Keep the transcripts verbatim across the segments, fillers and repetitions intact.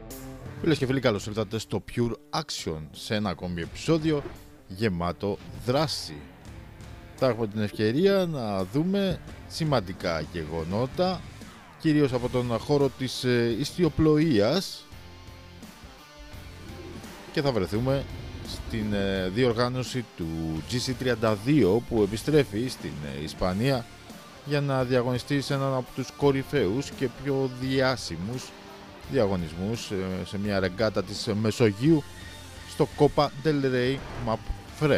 Φίλες και φίλοι, καλώς ήρθατε στο Pure Action, σε ένα ακόμη επεισόδιο γεμάτο δράση. Θα έχουμε την ευκαιρία να δούμε σημαντικά γεγονότα, κυρίως από τον χώρο της ιστιοπλοείας, και θα βρεθούμε στην διοργάνωση του τζι σι τριάντα δύο που επιστρέφει στην Ισπανία για να διαγωνιστεί σε έναν από τους κορυφαίους και πιο διάσημους διαγωνισμούς σε μια ρεγκάτα της Μεσογείου, στο Copa del Rey Mapfre,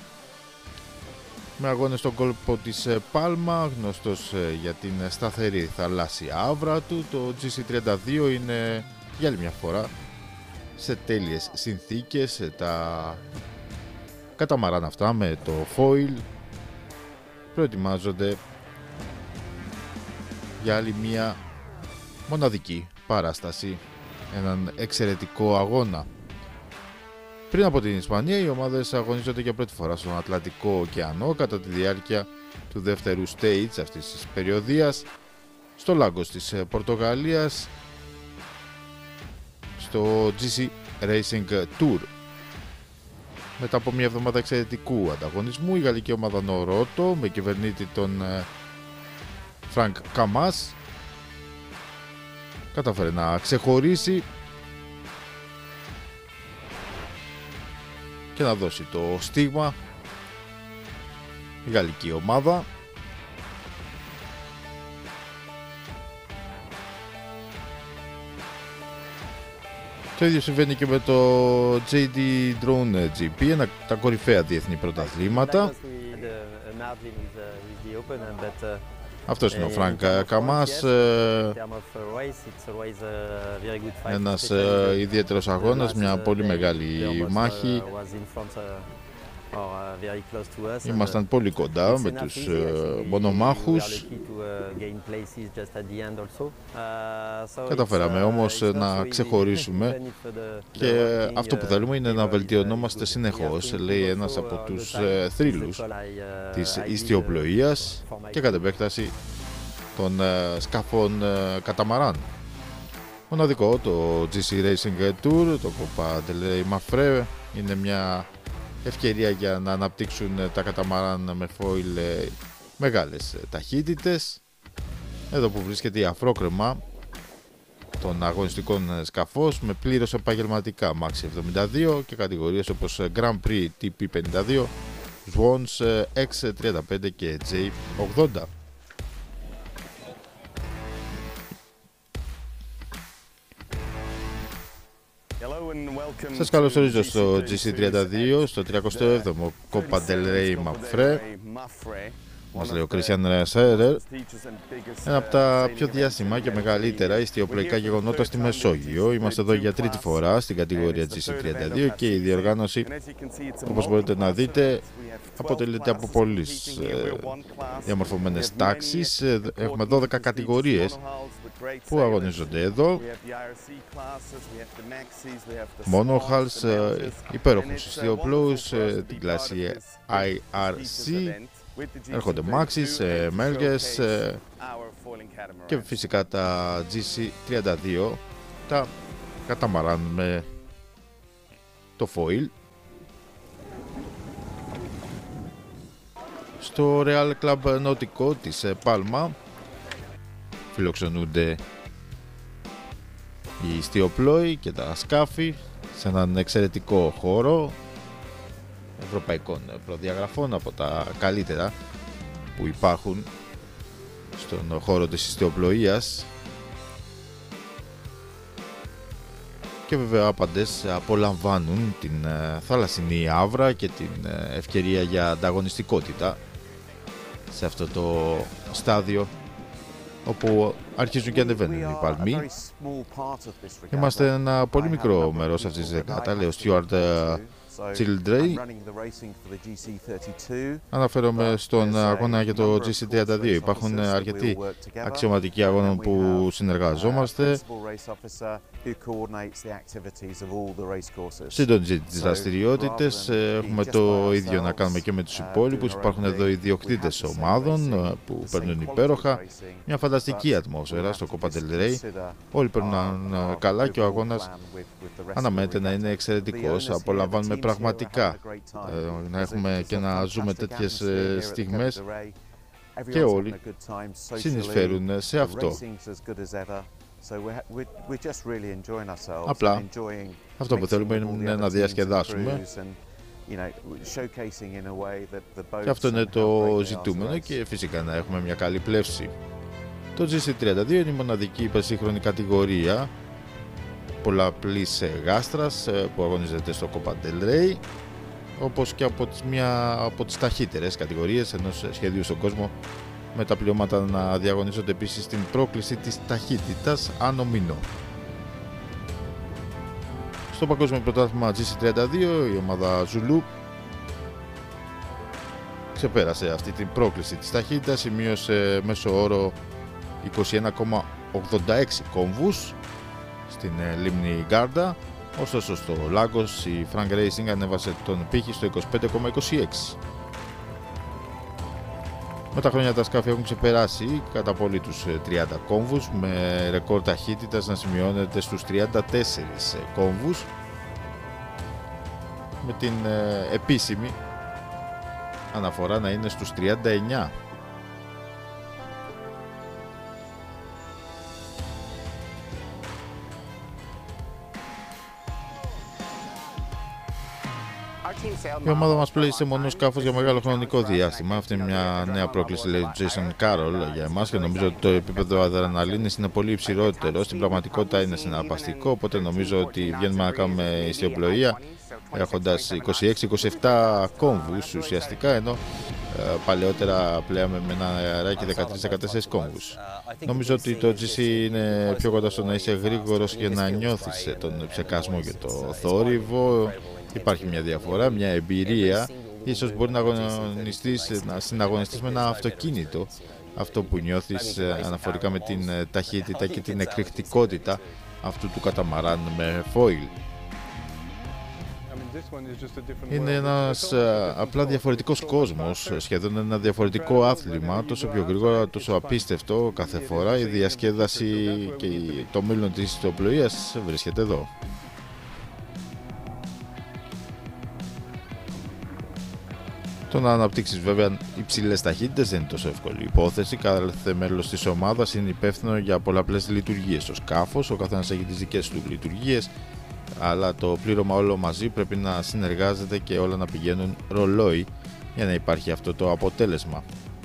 με αγώνες στον κόλπο της Πάλμα, γνωστός για την σταθερή θαλάσσια άβρα του. Το τζι σι τριάντα δύο είναι για άλλη μια φορά σε τέλειες συνθήκες. Τα καταμαράν αυτά με το foil προετοιμάζονται για άλλη μια μοναδική παράσταση, έναν εξαιρετικό αγώνα. Πριν από την Ισπανία, οι ομάδες αγωνίζονται για πρώτη φορά στον Ατλαντικό ωκεανό κατά τη διάρκεια του δεύτερου stage αυτής της περιοδίας, στο Λάγκος της Πορτογαλίας, στο τζι σι Racing Tour. Μετά από μια εβδομάδα εξαιρετικού ανταγωνισμού, η γαλλική ομάδα Νορότο με κυβερνήτη τον Φρανκ Καμάς κατάφερε να ξεχωρίσει και να δώσει το στίγμα η γαλλική ομάδα. Το ίδιο συμβαίνει και με το τζέι ντι Drone τζι πι, ένα από τα κορυφαία διεθνή πρωταθλήματα. Αυτός είναι ο Φρανκ Καμάς, ένας ιδιαίτερος αγώνας, μια πολύ μεγάλη μάχη. Ήμασταν πολύ κοντά με τους μονομάχους. Καταφέραμε όμως να ξεχωρίσουμε και αυτό που θέλουμε είναι να βελτιωνόμαστε συνεχώς, λέει ένας από τους θρύλους της ιστιοπλοείας και κατ' επέκταση των σκαφών καταμαράν. Μοναδικό το τζι σι Racing Tour, το Copa del Rey Mapfre, είναι μια ευκαιρία για να αναπτύξουν τα καταμαράν με foil μεγάλες ταχύτητες. Εδώ που βρίσκεται η αφρόκρεμα των αγωνιστικών σκαφών με πλήρως επαγγελματικά Maxi εβδομήντα δύο και κατηγορίες όπως Grand Prix τι πι πενήντα δύο, Swans εξ τριάντα πέντε και τζέι ογδόντα. Σας καλωσορίζω στο τζι σι τριάντα δύο, στο τριακοστό έβδομο Copa del Rey Mapfre. Μας λέει ο Christian Scherrer, ένα από τα πιο διάσημα και μεγαλύτερα ιστιοπλοϊκά γεγονότα στη Μεσόγειο. Είμαστε εδώ για τρίτη φορά στην κατηγορία τζι σι τριάντα δύο και η διοργάνωση, όπως μπορείτε να δείτε, αποτελείται από πολλές ε, διαμορφωμένες τάξεις. Έχουμε δώδεκα κατηγορίες που αγωνίζονται εδώ. Monohulls, υπέροχους ιστιοπλοούς, την κλάση άι αρ σι. Έρχονται Maxis, Melges και φυσικά τα τζι σι τριάντα δύο, τα καταμαράν με το foil. Στο Real Club Nautico της Πάλμα φιλοξενούνται οι ιστιοπλόοι και τα σκάφη σε έναν εξαιρετικό χώρο ευρωπαϊκών προδιαγραφών, από τα καλύτερα που υπάρχουν στον χώρο της ιστιοπλοείας, και βέβαια άπαντες απολαμβάνουν την θαλασσινή άβρα και την ευκαιρία για ανταγωνιστικότητα σε αυτό το στάδιο όπου αρχίζουν και ανεβαίνουν οι παλμοί. Είμαστε ένα πολύ μικρό μέρος αυτής της δεκάτα, λέει ο Στιουαρτ Childrey. Αναφέρομαι στον αγώνα για το τζι σι τριάντα δύο. Υπάρχουν αρκετοί αξιωματικοί αγώνων που συνεργαζόμαστε. Συντονίζει τις δραστηριότητες. Έχουμε το ίδιο να κάνουμε και με τους υπόλοιπους. Υπάρχουν εδώ ιδιοκτήτες ομάδων που παίρνουν υπέροχα. Μια φανταστική ατμόσφαιρα στο Copa del Rey. Όλοι παίρνουν καλά και ο αγώνας αναμένεται να είναι εξαιρετικός. Απολαμβάνουμε πραγματικά να έχουμε και να ζούμε τέτοιες στιγμές και όλοι συνεισφέρουν σε αυτό. Απλά αυτό που θέλουμε είναι να διασκεδάσουμε και αυτό είναι το ζητούμενο και φυσικά να έχουμε μια καλή πλεύση. Το τζι σι τριάντα δύο είναι η μοναδική υπερσύγχρονη κατηγορία πολλαπλής γάστρας που αγωνίζεται στο Copa del Rey, όπως και από τις, μια από τις ταχύτερες κατηγορίες ενός σχεδίου στον κόσμο, με τα πλειώματα να διαγωνίζονται επίσης στην πρόκληση της ταχύτητας άνω μήνο. Στο παγκόσμιο πρωτάθλημα τζι σι τριάντα δύο η ομάδα Zulu ξεπέρασε αυτή την πρόκληση της ταχύτητας, σημείωσε μέσο όρο είκοσι ένα κόμμα ογδόντα έξι κόμβους στην λίμνη Γκάρντα. Ωστόσο στο Λάγκος η Frank Racing ανέβασε τον πύχη στο είκοσι πέντε κόμμα είκοσι έξι. Με τα χρόνια τα σκάφη έχουν ξεπεράσει κατά πολύ τους τριάντα κόμβους, με ρεκόρ ταχύτητας να σημειώνεται στους τριάντα τέσσερις κόμβους, με την επίσημη αναφορά να είναι στους τριάντα εννιά. Η ομάδα μας πλέει σε μονοσκάφος για μεγάλο χρονικό διάστημα. Αυτή είναι μια νέα πρόκληση, λέει ο Jason Carroll, για εμάς, και νομίζω ότι το επίπεδο αδρεναλίνης είναι πολύ υψηλότερο. Στην πραγματικότητα είναι συναρπαστικό, οπότε νομίζω ότι βγαίνουμε να κάνουμε ιστιοπλοεία έχοντας είκοσι έξι είκοσι επτά κόμβους ουσιαστικά, ενώ ε, παλαιότερα πλέαμε με ένα αεράκι δεκατρείς δεκατέσσερις κόμβους. Νομίζω ότι το τζι σι είναι πιο κοντά στο να είσαι γρήγορος και να νιώθεις τον ψεκάσμο και το θόρυβο. Υπάρχει μια διαφορά, μια εμπειρία. Ίσως μπορεί να αγωνιστείς, να συναγωνιστείς με ένα αυτοκίνητο. Αυτό που νιώθεις αναφορικά με την ταχύτητα και την εκρηκτικότητα αυτού του καταμαράν με foil. Είναι ένας απλά διαφορετικός κόσμος, σχεδόν ένα διαφορετικό άθλημα, τόσο πιο γρήγορα, τόσο απίστευτο κάθε φορά. Η διασκέδαση και το μέλλον της ιστιοπλοείας βρίσκεται εδώ. Το να αναπτύξεις βέβαια υψηλές ταχύτητες δεν είναι τόσο εύκολη υπόθεση. Κάθε μέλος της ομάδας είναι υπεύθυνο για πολλαπλές λειτουργίες στο σκάφος. Ο καθένας έχει τις δικές του λειτουργίες, αλλά το πλήρωμα όλο μαζί πρέπει να συνεργάζεται και όλα να πηγαίνουν ρολόι για να υπάρχει αυτό το αποτέλεσμα.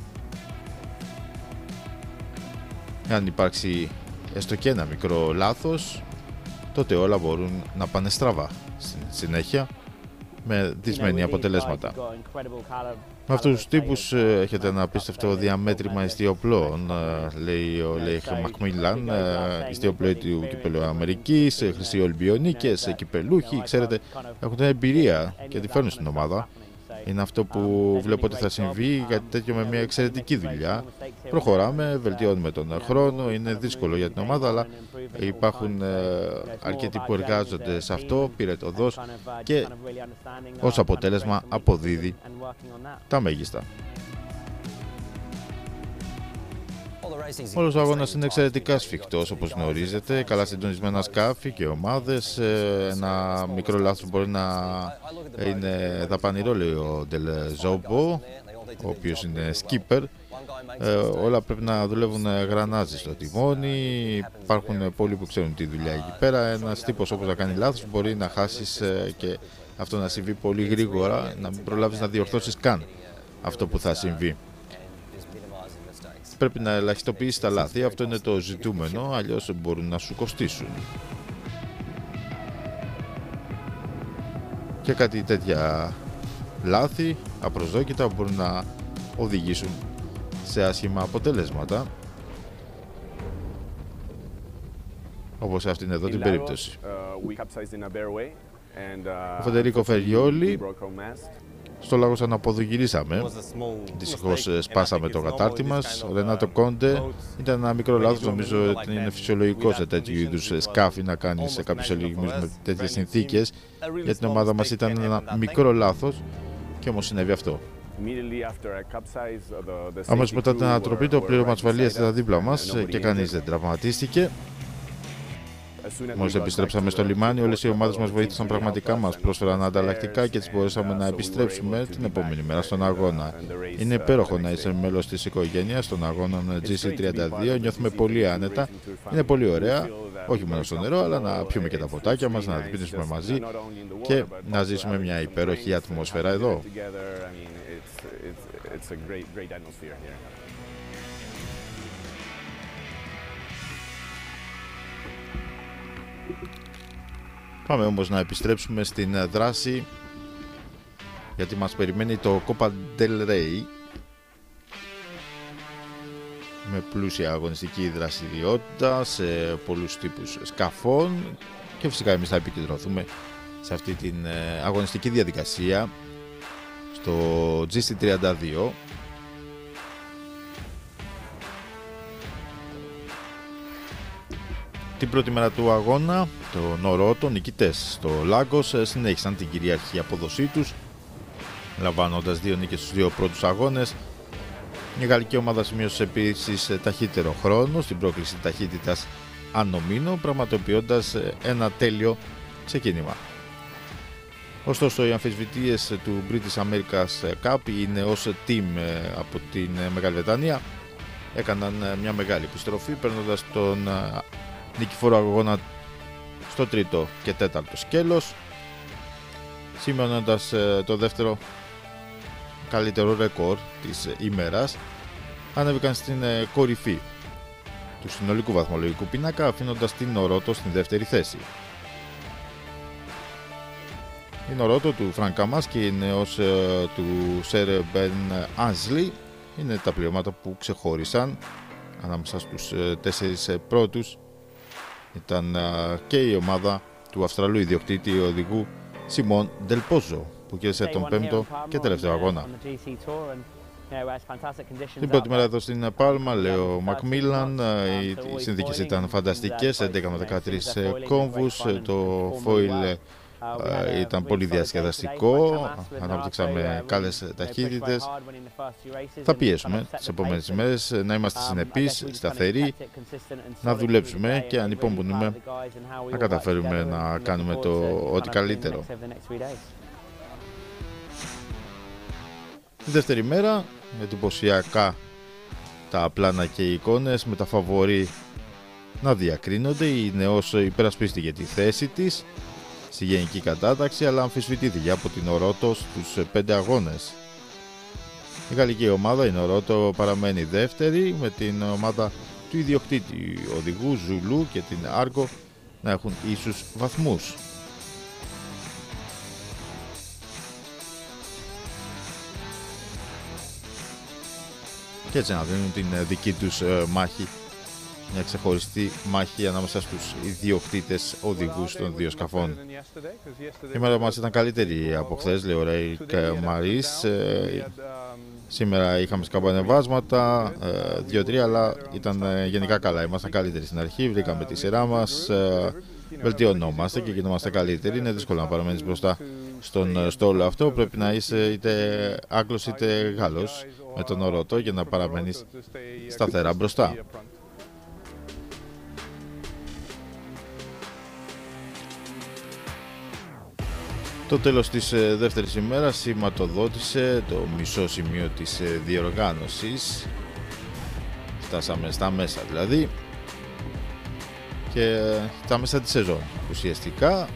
Αν υπάρξει έστω και ένα μικρό λάθος, τότε όλα μπορούν να πάνε στραβά στη συνέχεια, με δυσμενή αποτελέσματα. Με αυτούς τους τύπους έχετε ένα απίστευτο διαμέτρημα ιστιοπλώων, λέει ο Λέιχ Μακμίλαν, ιστιοπλώοι του κυπέλλου Αμερικής, χρυσοί Ολυμπιονίκες, κυπελούχοι, ξέρετε, έχουν εμπειρία και τη φέρνουν στην ομάδα. Είναι αυτό που βλέπω ότι θα συμβεί, κάτι τέτοιο με μια εξαιρετική δουλειά. Προχωράμε, βελτιώνουμε τον χρόνο, είναι δύσκολο για την ομάδα, αλλά υπάρχουν αρκετοί που εργάζονται σε αυτό, πυρετωδώς, και ως αποτέλεσμα αποδίδει τα μέγιστα. Όλος ο αγώνας είναι εξαιρετικά σφιχτός, όπως γνωρίζετε, καλά συντονισμένα σκάφη και ομάδες. Ένα μικρό λάθος μπορεί να είναι δαπανηρό, λέει ο Ντελ Ζόμπο, ο οποίος είναι skipper. Ε, όλα πρέπει να δουλεύουν γρανάζι στο τιμόνι. Υπάρχουν πολλοί που ξέρουν τη δουλειά εκεί πέρα. Ένας τύπος όπως να κάνει λάθος μπορεί να χάσεις και αυτό να συμβεί πολύ γρήγορα, να μην προλάβεις να διορθώσεις καν αυτό που θα συμβεί. Πρέπει να ελαχιστοποιήσεις τα λάθη, αυτό είναι το ζητούμενο, αλλιώς μπορούν να σου κοστίσουν. Και κάτι τέτοια λάθη απροσδόκητα μπορούν να οδηγήσουν σε άσχημα αποτελέσματα, όπως σε αυτήν εδώ την περίπτωση. Ο Φεντερίκο Φεριόλι. Στο Λάγος Αναπόδου γυρίσαμε. Δυστυχώς σπάσαμε το κατάρτι μας. Ο Ρενάτο Κόντε ήταν ένα μικρό λάθος. Νομίζω ότι είναι φυσιολογικό σε τέτοιου είδους σκάφη να κάνει σε κάποιους ελιγμούς με τέτοιες συνθήκες. Για την ομάδα μας ήταν ένα μικρό λάθος και όμως συνέβη αυτό. Αμέσως μετά την ανατροπή, το πλήρωμα ασφαλείας ήταν δίπλα μας και κανείς δεν τραυματίστηκε. Μόλις επιστρέψαμε στο λιμάνι, όλες οι ομάδες μας βοήθησαν πραγματικά, μας πρόσφεραν ανταλλακτικά και έτσι μπορέσαμε να επιστρέψουμε την επόμενη μέρα στον αγώνα. Είναι υπέροχο να είσαι μέλος της οικογένειας των αγώνων τζι σι τριάντα δύο, νιώθουμε πολύ άνετα, είναι πολύ ωραία, όχι μόνο στο νερό, αλλά να πιούμε και τα ποτάκια μας, να δειπνήσουμε μαζί και να ζήσουμε μια υπέροχη ατμόσφαιρα εδώ. Πάμε όμως να επιστρέψουμε στην δράση, γιατί μας περιμένει το Copa del Rey με πλούσια αγωνιστική δραστηριότητα σε πολλούς τύπους σκαφών και φυσικά εμείς θα επικεντρωθούμε σε αυτή την αγωνιστική διαδικασία στο τζι σι τριάντα δύο. Την πρώτη μέρα του αγώνα, το Νορότο, νικητές στο Λάγκος, συνέχισαν την κυρίαρχη απόδοσή τους, λαμβάνοντας δύο νίκες στους δύο πρώτους αγώνες. Η γαλλική ομάδα σημείωσε επίσης ταχύτερο χρόνο στην πρόκληση ταχύτητας ανομίνο, πραγματοποιώντας ένα τέλειο ξεκίνημα. Ωστόσο, οι αμφισβητείες του British America's Cup, οι νεός team από την Μεγάλη Βρετανία, έκαναν μια μεγάλη επιστροφή, παίρνοντας τον νικηφόρο αγώνα στο τρίτο και τέταρτο σκέλος, σημειώνοντας το δεύτερο καλύτερο ρεκόρ της ημέρας. Ανέβηκαν στην κορυφή του συνολικού βαθμολογικού πίνακα, αφήνοντας την Νορότο στην δεύτερη θέση. Η Νορότο του Φρανκ Κάμας και η νεός του Σερ Μπεν Άνσλι είναι τα πληρώματα που ξεχώρισαν ανάμεσα στους τέσσερις πρώτους. Ήταν και η ομάδα του Αυστραλού ιδιοκτήτη οδηγού Σιμών Ντελπόζο, που κέρδισε τον πέμπτο και τελευταίο αγώνα. Την πρώτη μέρα εδώ στην Πάλμα, λέει ο Μακμίλαν, οι συνθήκες ήταν φανταστικές, έντεκα με δεκατρείς κόμβους, το φόιλ ήταν πολύ διασκεδαστικό, αναπτύξαμε καλές ταχύτητες. Θα πιέσουμε τις επόμενες ημέρες να είμαστε συνεπείς, σταθεροί, να δουλέψουμε και αν υπομονούμε να καταφέρουμε να κάνουμε το ό,τι καλύτερο. Τη δεύτερη μέρα, εντυπωσιακά τα πλάνα και οι εικόνες με τα φαβορί να διακρίνονται. Η νεός υπερασπίστηκε τη θέση της στη γενική κατάταξη, αλλά αμφισβητήθηκε από την Νορότο στους πέντε αγώνες. Η γαλλική ομάδα, η Νορότο, παραμένει δεύτερη, με την ομάδα του ιδιοκτήτη οδηγού Ζουλού και την Άργο να έχουν ίσους βαθμούς. Και έτσι να δίνουν την δική τους μάχη, μια ξεχωριστή μάχη ανάμεσα στους ιδιοκτήτες οδηγούς των δύο σκαφών. Η μέρα μας ήταν καλύτερη από χθες, λέει ο Ρέικ Μαρίς. Σήμερα είχαμε σκαμπανεβάσματα, δύο-τρία, αλλά ήταν γενικά καλά. Ήμασταν καλύτεροι στην αρχή, βρήκαμε τη σειρά μας, βελτιωνόμαστε και γινόμαστε καλύτεροι. Είναι δύσκολο να παραμένεις μπροστά στον στόλο αυτό. Πρέπει να είσαι είτε Άγγλος είτε Γάλλος με τον Νορότο για να παραμένεις σταθερά μπροστά. Το τέλος της δεύτερης ημέρας σηματοδότησε το μισό σημείο της διοργάνωσης. Φτάσαμε στα μέσα δηλαδή και στα μέσα της σεζόν ουσιαστικά,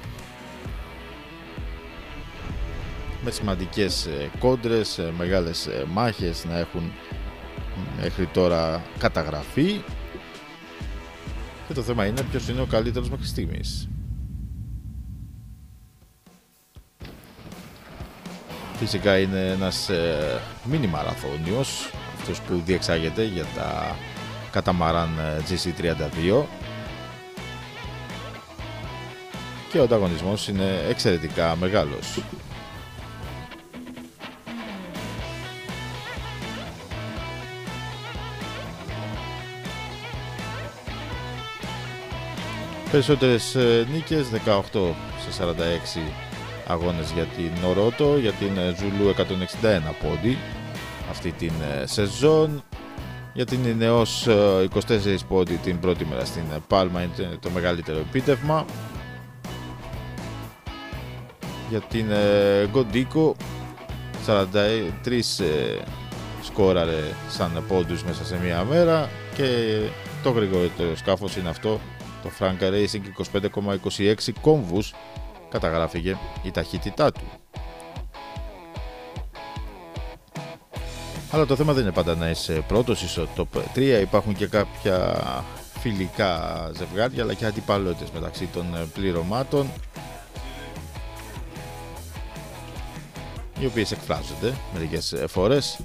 με σημαντικές κόντρες, μεγάλες μάχες να έχουν μέχρι τώρα καταγραφεί και το θέμα είναι ποιος είναι ο καλύτερος μέχρι στιγμής. Φυσικά είναι ένας ε, μίνι μαραθώνιος αυτός που διεξάγεται για τα καταμαράν τζι σι τριάντα δύο και ο ανταγωνισμός είναι εξαιρετικά μεγάλος. Περισσότερες νίκες, δεκαοκτώ σε σαράντα έξι αγώνες για την Νορότο, για την Ζουλού εκατόν εξήντα ένα πόντι αυτή την σεζόν. Για την Ινεός είκοσι τέσσερα πόντι την πρώτη μέρα στην Πάλμα είναι το μεγαλύτερο επίτευγμα. Για την Γκοντίκο σαράντα τρία σκόραρε σαν πόντους μέσα σε μία μέρα και το γρηγορότερο σκάφος είναι αυτό, το Franca Racing, είκοσι πέντε κόμμα είκοσι έξι κόμβους καταγράφηκε η ταχύτητά του. Αλλά το θέμα δεν είναι πάντα να είσαι πρώτος ή στο top τρία, υπάρχουν και κάποια φιλικά ζευγάρια αλλά και αντιπαλότητες μεταξύ των πληρωμάτων, οι οποίες εκφράζονται μερικές φορές.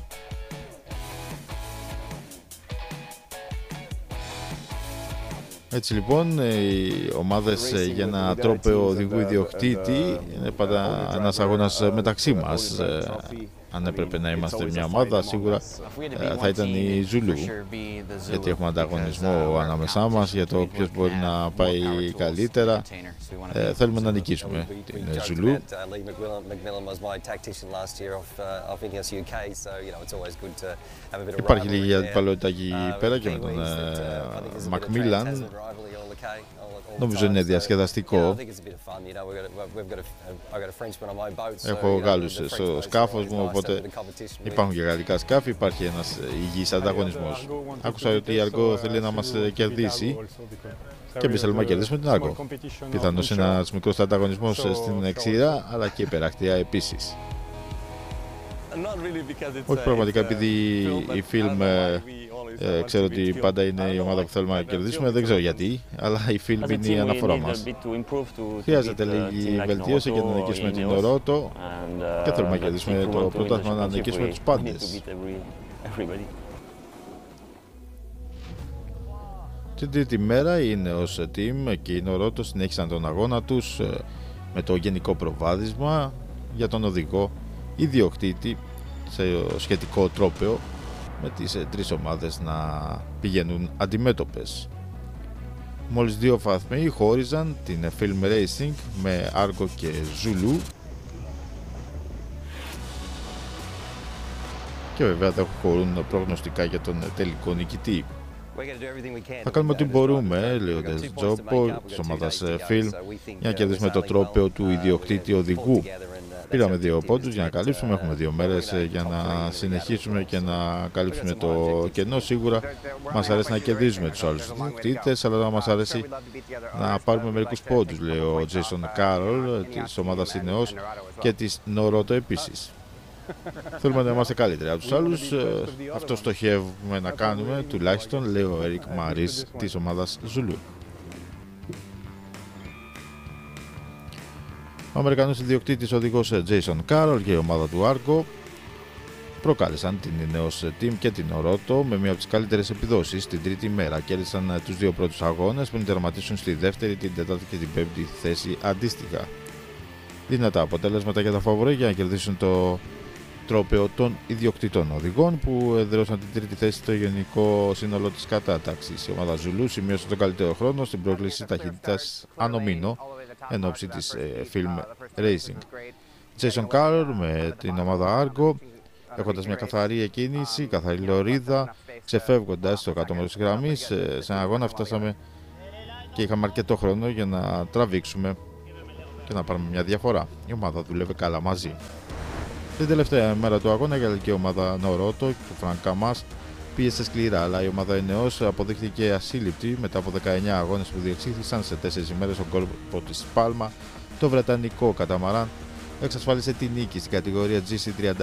Έτσι λοιπόν, οι ομάδες για ένα τρόπαιο οδηγού ιδιοκτήτη είναι πάντα ένας αγώνας μεταξύ μας. Αν έπρεπε να είμαστε μια ομάδα, σίγουρα ε, θα ήταν η Ζουλού, γιατί έχουμε ανταγωνισμό ανάμεσά μας για το ποιος μπορεί να πάει καλύτερα. Ε, θέλουμε να νικήσουμε την Ζουλού. Υπάρχει λίγη αντιπαλότητα εκεί πέρα και με τον Μακμίλαν. Νομίζω είναι διασκεδαστικό. Έχω Γάλλους στο σκάφος μου, οπότε υπάρχουν και γαλλικά σκάφη, υπάρχει ένας υγιής ανταγωνισμός. Άκουσα ότι η Argo θέλει να μας κερδίσει και εμείς θέλουμε να κερδίσουμε την Argo. Πιθανώς είναι ένας μικρός ανταγωνισμός στην ξηρά, αλλά και υπερακτία επίσης. Όχι πραγματικά επειδή η Film ε, ξέρω ότι πάντα είναι η ομάδα που θέλουμε να κερδίσουμε, δεν ξέρω γιατί, αλλά η Film είναι η αναφορά μας. Χρειάζεται λίγη βελτίωση για να νικήσουμε την Νορότο και θέλουμε να κερδίσουμε το πρωτάθλημα, να νικήσουμε τους πάντες. Την τρίτη μέρα η Ινεός Team και η Νορότο συνέχισαν τον αγώνα τους με το γενικό προβάδισμα για τον οδηγό ιδιοκτήτη σε σχετικό τρόπαιο, με τις τρεις ομάδες να πηγαίνουν αντιμέτωπες. Μόλις δύο βαθμοί χώριζαν την Film Racing με Argo και Zulu και βέβαια δεν χωρούν προγνωστικά για τον τελικό νικητή. Θα κάνουμε ό,τι μπορούμε, λέει ο Ντεζτζόπο της ομάδας Film, για να κερδίσουμε το τρόπαιο του ιδιοκτήτη οδηγού. Πήραμε δύο πόντους για να καλύψουμε, έχουμε δύο μέρες για να συνεχίσουμε και να καλύψουμε το κενό. Σίγουρα μας αρέσει να κερδίζουμε τους άλλους ιδιοκτήτες, αλλά μας αρέσει να πάρουμε μερικούς πόντους, λέει ο Jason Carroll της ομάδας Ινεός και της Νορότο επίσης. Θέλουμε να είμαστε καλύτεροι από τους άλλους, αυτό στοχεύουμε να κάνουμε τουλάχιστον, λέει ο Eric Maris της ομάδας Zulu. Ο Αμερικανός ιδιοκτήτης οδηγός Jason Carroll και η ομάδα του Argo προκάλεσαν την Ινεός Team και την Νορότο με μία από τις καλύτερες επιδόσεις την τρίτη μέρα. Κέρδισαν τους δύο πρώτους αγώνες πριν τερματίσουν στη δεύτερη, την τέταρτη και την πέμπτη θέση αντίστοιχα. Δυνατά αποτέλεσματα για τα φαβορί για να κερδίσουν το τρόπαιο των ιδιοκτητών οδηγών που εδραιώσαν την τρίτη θέση στο γενικό σύνολο της κατάταξης. Η ομάδα Ζουλού σημείωσε τον καλύτερο χρόνο στην πρόκληση ταχύτητας ανομίνο εν ώψη της ε, Film Racing. Jason Carroll με την ομάδα Argo, έχοντας μια καθαρή εκκίνηση, καθαρή λωρίδα, ξεφεύγοντας στο κάτω μέρος της γραμμής, σε έναν αγώνα φτάσαμε και είχαμε αρκετό χρόνο για να τραβήξουμε και να πάρουμε μια διαφορά. Η ομάδα δούλευε καλά μαζί. Την τελευταία μέρα του αγώνα η γαλλική ομάδα Νορότο του Franca μας πίεσε σκληρά, αλλά η ομάδα Ινεός αποδείχθηκε ασύλληπτη μετά από δεκαεννιά αγώνες που διεξήχθησαν σε τέσσερις ημέρες στον κόλπο της Πάλμα. Το βρετανικό καταμαράν εξασφάλισε τη νίκη στην κατηγορία τζι σι τριάντα